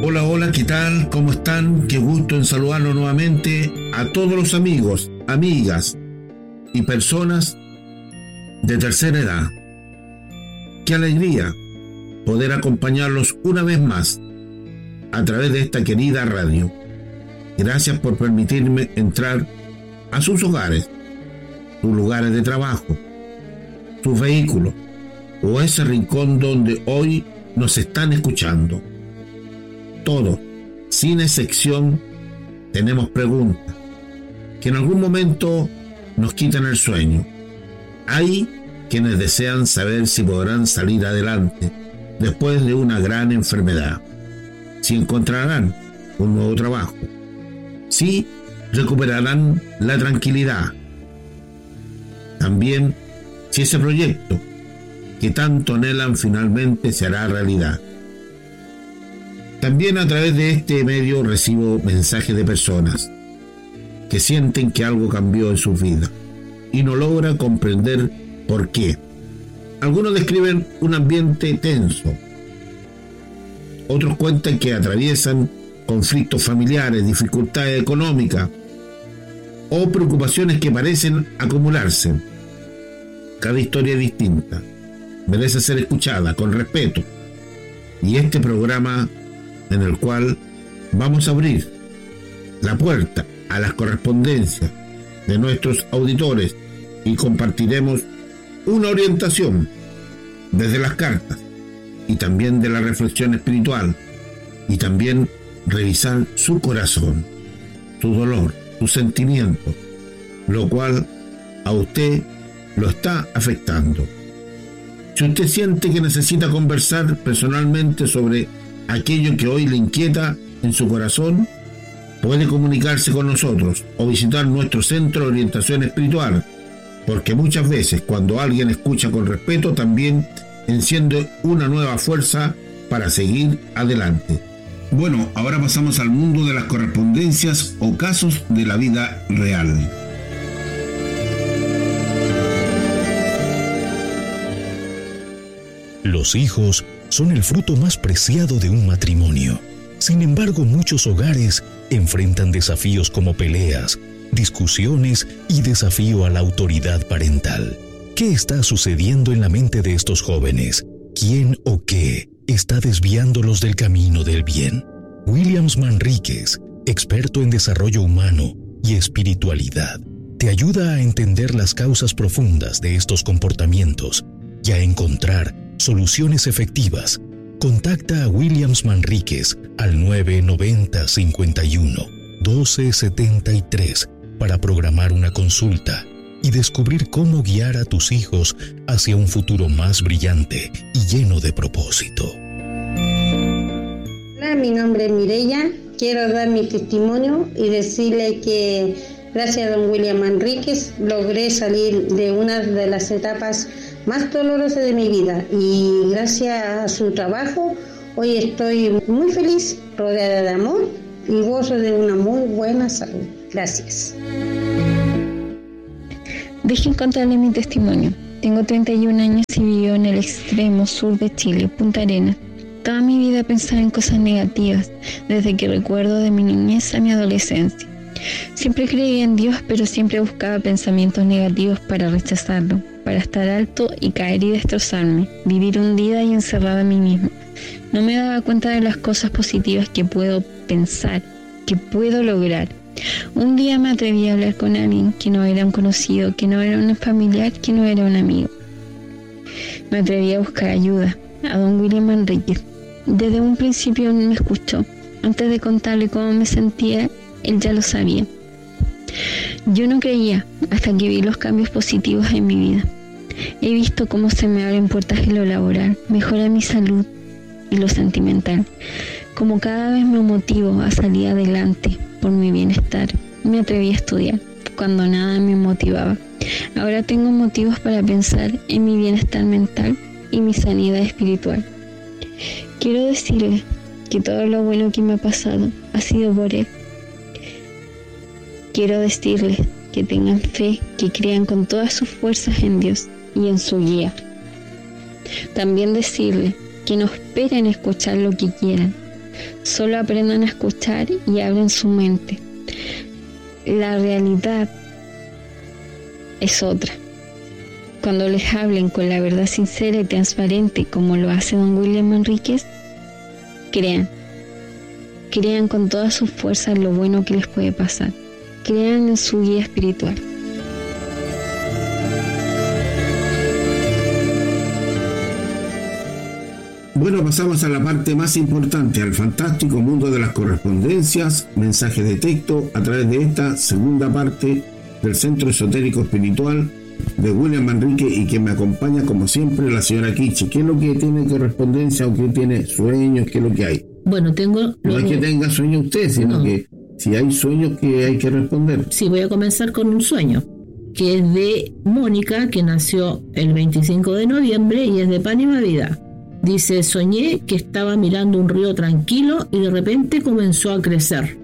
Hola, hola, ¿qué tal? ¿Cómo están? Qué gusto en saludarlos nuevamente a todos los amigos, amigas y personas de tercera edad. Qué alegría poder acompañarlos una vez más a través de esta querida radio. Gracias por permitirme entrar a sus hogares, sus lugares de trabajo, sus vehículos o ese rincón donde hoy nos están escuchando. Todos, sin excepción, tenemos preguntas que en algún momento nos quitan el sueño. Hay quienes desean saber si podrán salir adelante después de una gran enfermedad, si encontrarán un nuevo trabajo, si recuperarán la tranquilidad. También si ese proyecto que tanto anhelan finalmente se hará realidad. También a través de este medio recibo mensajes de personas que sienten que algo cambió en sus vidas y no logran comprender por qué. Algunos describen un ambiente tenso. Otros cuentan que atraviesan conflictos familiares, dificultades económicas o preocupaciones que parecen acumularse. Cada historia es distinta, merece ser escuchada con respeto. Y este programa en el cual vamos a abrir la puerta a las correspondencias de nuestros auditores y compartiremos una orientación desde las cartas y también de la reflexión espiritual y también revisar su corazón, su dolor, sus sentimientos, lo cual a usted lo está afectando. Si usted siente que necesita conversar personalmente sobre aquello que hoy le inquieta en su corazón, puede comunicarse con nosotros o visitar nuestro centro de orientación espiritual, porque muchas veces cuando alguien escucha con respeto también enciende una nueva fuerza para seguir adelante. Bueno, ahora pasamos al mundo de las correspondencias o casos de la vida real. Los hijos son el fruto más preciado de un matrimonio. Sin embargo, muchos hogares enfrentan desafíos como peleas, discusiones y desafío a la autoridad parental. ¿Qué está sucediendo en la mente de estos jóvenes? ¿Quién o qué está desviándolos del camino del bien? Williams Manríquez, experto en desarrollo humano y espiritualidad, te ayuda a entender las causas profundas de estos comportamientos y a encontrar soluciones efectivas. Contacta a Williams Manríquez al 990 51 12 73 para programar una consulta y descubrir cómo guiar a tus hijos hacia un futuro más brillante y lleno de propósito. Hola, mi nombre es Mireya. Quiero dar mi testimonio y decirle que gracias a don William Manríquez logré salir de una de las etapas más dolorosas de mi vida y gracias a su trabajo hoy estoy muy feliz, rodeada de amor y gozo de una muy buena salud. Gracias. Dejen contarle mi testimonio. Tengo 31 años y vivo en el extremo sur de Chile, Punta Arenas. Toda mi vida pensaba en cosas negativas, desde que recuerdo de mi niñez a mi adolescencia. Siempre creía en Dios, pero siempre buscaba pensamientos negativos para rechazarlo, para estar alto y caer y destrozarme, vivir hundida y encerrada en mí misma. No me daba cuenta de las cosas positivas que puedo pensar, que puedo lograr. Un día me atreví a hablar con alguien que no era un conocido, que no era un familiar, que no era un amigo. Me atreví a buscar ayuda, a don William Manríquez. Desde un principio me escuchó. Antes de contarle cómo me sentía, él ya lo sabía. Yo no creía hasta que vi los cambios positivos en mi vida. He visto cómo se me abren puertas en lo laboral, mejora mi salud y lo sentimental. Como cada vez me motivo a salir adelante por mi bienestar. Me atreví a estudiar cuando nada me motivaba. Ahora tengo motivos para pensar en mi bienestar mental y mi sanidad espiritual. Quiero decirle que todo lo bueno que me ha pasado ha sido por él. Quiero decirles que tengan fe, que crean con todas sus fuerzas en Dios y en su guía. También decirles que no esperen escuchar lo que quieran, Solo aprendan a escuchar y abren su mente. La realidad es otra. Cuando les hablen con la verdad sincera y transparente, como lo hace don William Manríquez, crean con todas sus fuerzas lo bueno que les puede pasar. Crean en su guía espiritual. Bueno, pasamos a la parte más importante, al fantástico mundo de las correspondencias, mensajes de texto, a través de esta segunda parte del Centro Esotérico Espiritual de William Manríquez, y que me acompaña como siempre la señora Quiche. ¿Qué es lo que tiene correspondencia o qué tiene sueños? ¿Qué es lo que hay? Bueno, no es que tenga sueño usted, sino que si hay sueños que hay que responder. Sí, voy a comenzar con un sueño, que es de Mónica, que nació el 25 de noviembre y es de Pan y Vida. Dice: soñé que estaba mirando un río tranquilo y de repente comenzó a crecer.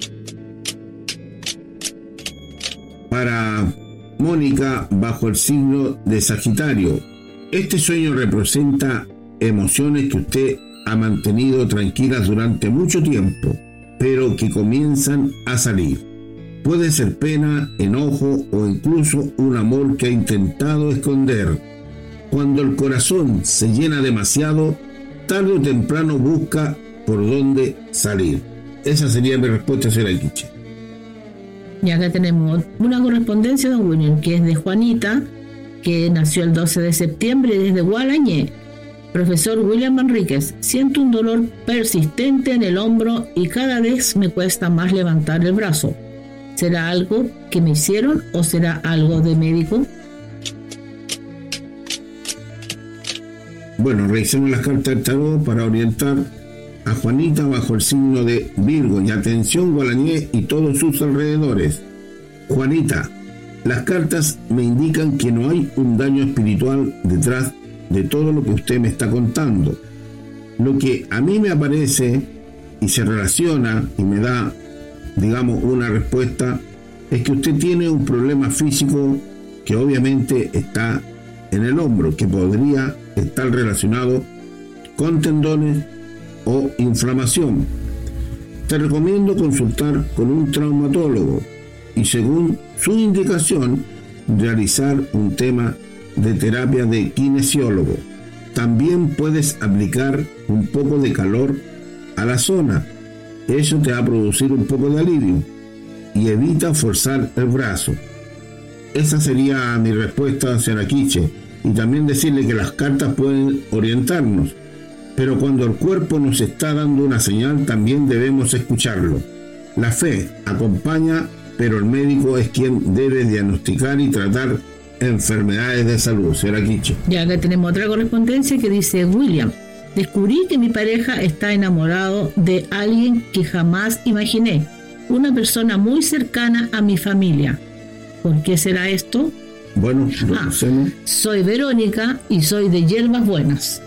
Para Mónica, bajo el signo de Sagitario, este sueño representa emociones que usted ha mantenido tranquilas durante mucho tiempo, pero que comienzan a salir. Puede ser pena, enojo o incluso un amor que ha intentado esconder. Cuando el corazón se llena demasiado, tarde o temprano busca por dónde salir. Esa sería mi respuesta, señora Quiche. Y acá tenemos una correspondencia de don William, que es de Juanita, que nació el 12 de septiembre desde Gualañé. Profesor William Manríquez, siento un dolor persistente en el hombro y cada vez me cuesta más levantar el brazo. ¿Será algo que me hicieron o será algo de médico? Bueno, revisemos las cartas del tarot para orientar a Juanita bajo el signo de Virgo. Y atención, Gualañé y todos sus alrededores. Juanita, las cartas me indican que no hay un daño espiritual detrás de todo lo que usted me está contando. Lo que a mí me aparece y se relaciona y me da, digamos, una respuesta, es que usted tiene un problema físico que obviamente está en el hombro, que podría estar relacionado con tendones o inflamación. Te recomiendo consultar con un traumatólogo y, según su indicación, realizar un tema de terapia de kinesiólogo. También puedes aplicar un poco de calor a la zona. Eso te va a producir un poco de alivio y evita forzar el brazo. Esa sería mi respuesta, señora Quiche. Y también decirle que las cartas pueden orientarnos, pero cuando el cuerpo nos está dando una señal, también debemos escucharlo. La fe acompaña, pero el médico es quien debe diagnosticar y tratar enfermedades de salud. Señora Quiche. Ya acá tenemos otra correspondencia que dice: William, descubrí que mi pareja está enamorado de alguien que jamás imaginé, una persona muy cercana a mi familia. ¿Por qué será esto? Bueno, soy Verónica y soy de Hierbas Buenas.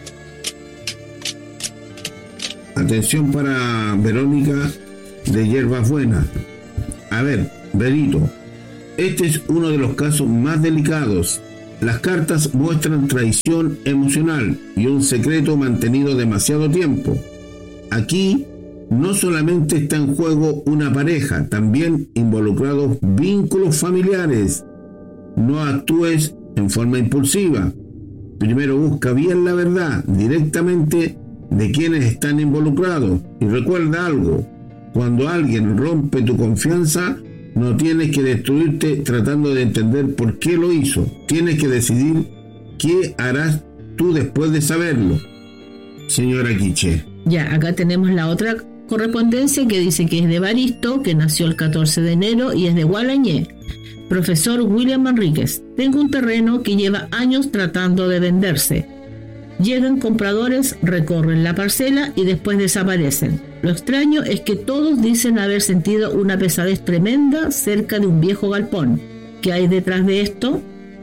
Atención para Verónica de Hierbas Buenas. A ver, Verito, este es uno de los casos más delicados. Las cartas muestran traición emocional y un secreto mantenido demasiado tiempo. Aquí no solamente está en juego una pareja, también involucrados vínculos familiares. No actúes en forma impulsiva. Primero busca bien la verdad directamente de quienes están involucrados. Y recuerda algo: cuando alguien rompe tu confianza, no tienes que destruirte tratando de entender por qué lo hizo. Tienes que decidir qué harás tú después de saberlo. Señora Quiche. Ya, acá tenemos la otra correspondencia que dice que es de Baristo, que nació el 14 de enero y es de Gualañé. Profesor William Manríquez, tengo un terreno que lleva años tratando de venderse. Llegan compradores, recorren la parcela y después desaparecen. Lo extraño es que todos dicen haber sentido una pesadez tremenda cerca de un viejo galpón. ¿Qué hay detrás de esto?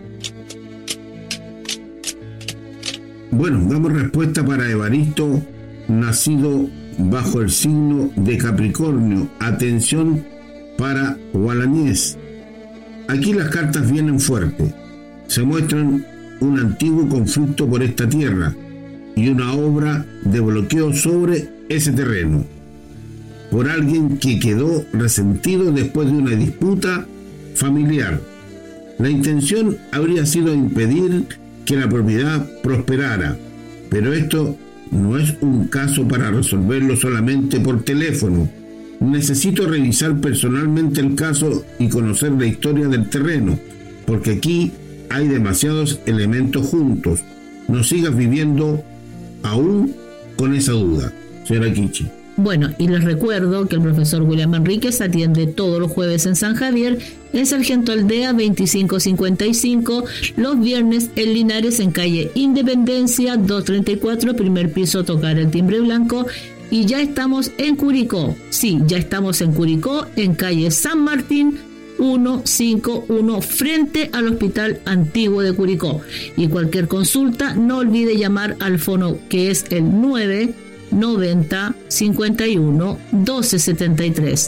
Bueno, damos respuesta para Evaristo, nacido bajo el signo de Capricornio. Atención para Gualañés. Aquí las cartas vienen fuertes. Se muestran un antiguo conflicto por esta tierra. y una obra de bloqueo sobre ese terreno por alguien que quedó resentido después de una disputa familiar. La intención habría sido impedir que la propiedad prosperara, pero esto no es un caso para resolverlo solamente por teléfono. Necesito revisar personalmente el caso y conocer la historia del terreno, porque aquí hay demasiados elementos juntos. No sigas viviendo aún con esa duda, señora Kichi. Bueno, y les recuerdo que el profesor William Manríquez atiende todos los jueves en San Javier, en Sargento Aldea 2555, los viernes en Linares en calle Independencia 234, primer piso, tocar el timbre blanco. Y ya estamos en Curicó. Sí, ya estamos en Curicó, en calle San Martín 151, frente al Hospital Antiguo de Curicó. Y cualquier consulta, no olvide llamar al fono que es el 990 51 1273.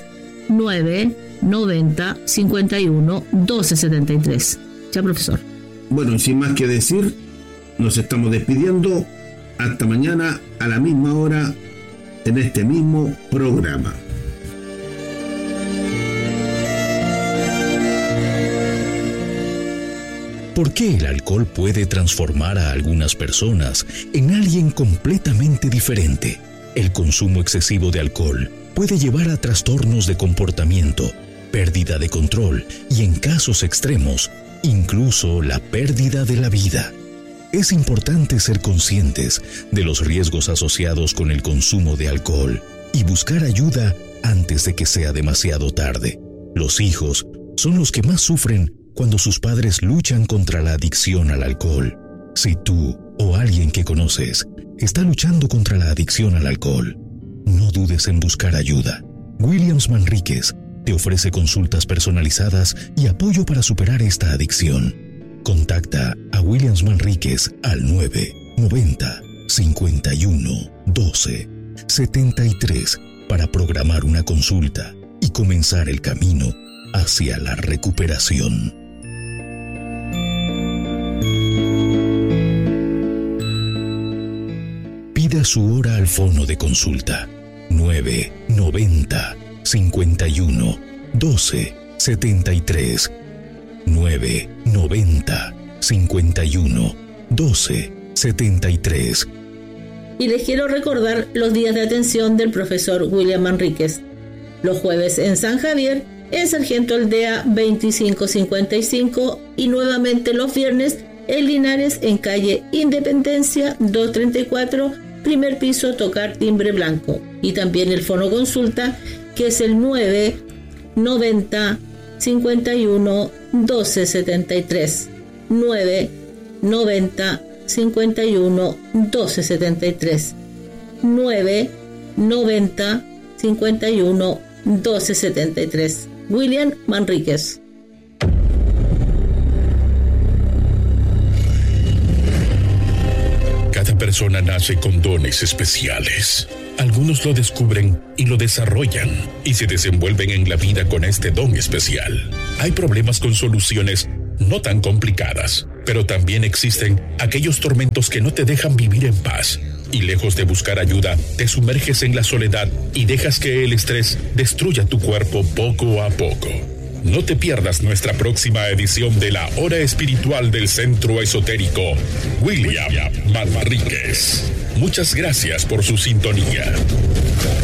990 51 1273. Ya, profesor. Bueno, y sin más que decir, nos estamos despidiendo. Hasta mañana a la misma hora en este mismo programa. ¿Por qué el alcohol puede transformar a algunas personas en alguien completamente diferente? El consumo excesivo de alcohol puede llevar a trastornos de comportamiento, pérdida de control y, en casos extremos, incluso la pérdida de la vida. Es importante ser conscientes de los riesgos asociados con el consumo de alcohol y buscar ayuda antes de que sea demasiado tarde. Los hijos son los que más sufren cuando sus padres luchan contra la adicción al alcohol. Si tú o alguien que conoces está luchando contra la adicción al alcohol, no dudes en buscar ayuda. Williams Manríquez te ofrece consultas personalizadas y apoyo para superar esta adicción. Contacta a Williams Manríquez al 990 51 12 73 para programar una consulta y comenzar el camino hacia la recuperación. Pida su hora al fono de consulta 990 51 12 73. 990 51 12 73. Y les quiero recordar los días de atención del profesor William Manríquez. Los jueves en San Javier, en Sargento Aldea 2555, y nuevamente los viernes en Linares en calle Independencia 234, primer piso, tocar timbre blanco. Y también el fono consulta, que es el 990 51 1273. 990 51 1273. 990 51 1273. William Manríquez. Cada persona nace con dones especiales. Algunos lo descubren y lo desarrollan y se desenvuelven en la vida con este don especial. Hay problemas con soluciones no tan complicadas, pero también existen aquellos tormentos que no te dejan vivir en paz. Y lejos de buscar ayuda, te sumerges en la soledad y dejas que el estrés destruya tu cuerpo poco a poco. No te pierdas nuestra próxima edición de la Hora Espiritual del Centro Esotérico William Manríquez. Muchas gracias por su sintonía.